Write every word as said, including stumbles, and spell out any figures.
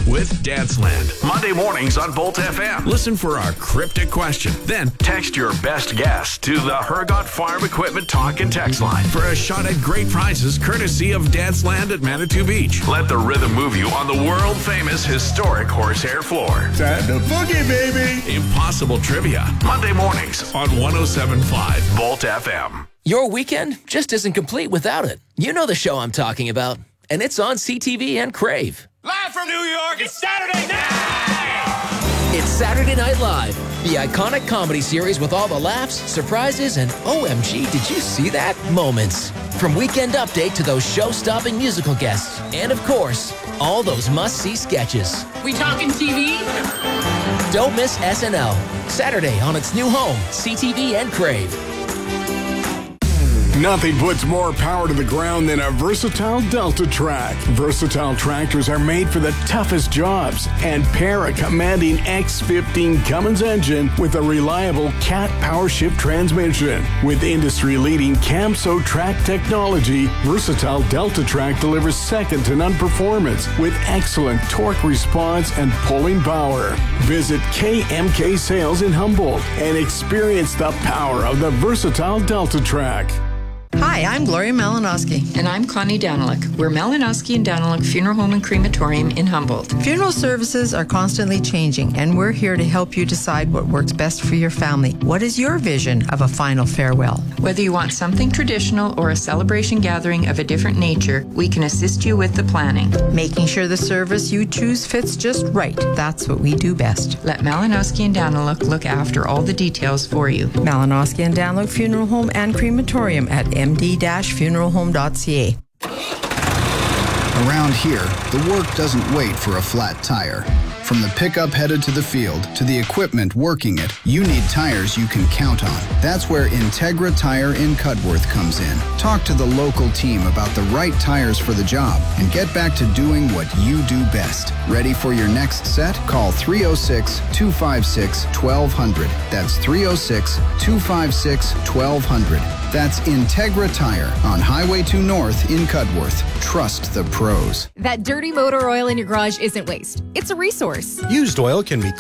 with Danceland. Monday mornings on Bolt F M. Listen for our cryptic question. Then text your best guess to the Hergot Farm Equipment Talk and Text line for a shot at great prizes courtesy of Danceland at Manitou Beach. Let the rhythm move you on the world-famous historic horsehair floor. Time to boogie, baby. Impossible Trivia. Monday mornings on one oh seven point five Bolt F M. Your weekend just isn't complete without it. You know the show I'm talking about. And it's on C T V and Crave. Live from New York, it's Saturday night! It's Saturday Night Live, the iconic comedy series with all the laughs, surprises, and O M G, did you see that? Moments. From Weekend Update to those show-stopping musical guests. And of course, all those must-see sketches. We talking T V? Don't miss S N L. Saturday on its new home, C T V and Crave. Nothing puts more power to the ground than a versatile Delta Track. Versatile tractors are made for the toughest jobs and pair a commanding X fifteen Cummins engine with a reliable Cat Power Shift transmission. With industry-leading Camso track technology, versatile Delta Track delivers second-to-none performance with excellent torque response and pulling power. Visit K M K Sales in Humboldt and experience the power of the versatile Delta Track. Hi, I'm Gloria Malinowski. And I'm Connie Daniluk. We're Malinowski and Daniluk Funeral Home and Crematorium in Humboldt. Funeral services are constantly changing, and we're here to help you decide what works best for your family. What is your vision of a final farewell? Whether you want something traditional or a celebration gathering of a different nature, we can assist you with the planning. Making sure the service you choose fits just right. That's what we do best. Let Malinowski and Daniluk look after all the details for you. Malinowski and Daniluk Funeral Home and Crematorium at m d dash funeral home dot c a. Around here, the work doesn't wait for a flat tire. From the pickup headed to the field to the equipment working it, you need tires you can count on. That's where Integra Tire in Cudworth comes in. Talk to the local team about the right tires for the job and get back to doing what you do best. Ready for your next set? Call three oh six, two five six, twelve hundred. That's three oh six, two five six, twelve hundred. That's Integra Tire on Highway two North in Cudworth. Trust the pros. That dirty motor oil in your garage isn't waste. It's a resource. Used oil can be